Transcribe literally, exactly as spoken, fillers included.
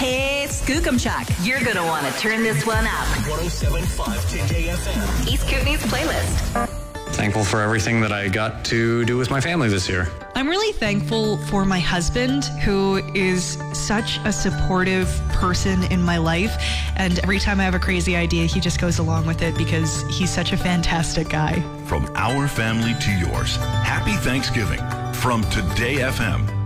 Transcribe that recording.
Hey, Skookumchuck. You're going to want to turn this one up. one oh seven point five Today F M. East Kootenay's playlist. Thankful for everything that I got to do with my family this year. I'm really thankful for my husband, who is such a supportive person in my life. And every time I have a crazy idea, he just goes along with it because he's such a fantastic guy. From our family to yours, happy Thanksgiving from Today F M.